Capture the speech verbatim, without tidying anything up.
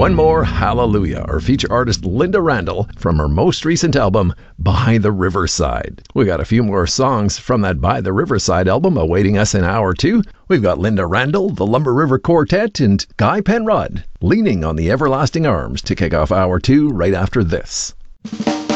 One More Hallelujah, our feature artist Linda Randall from her most recent album, By the Riverside. We got a few more songs from that By the Riverside album awaiting us in hour two. We've got Linda Randall, the Lumber River Quartet, and Guy Penrod, Leaning on the Everlasting Arms, to kick off hour two right after this.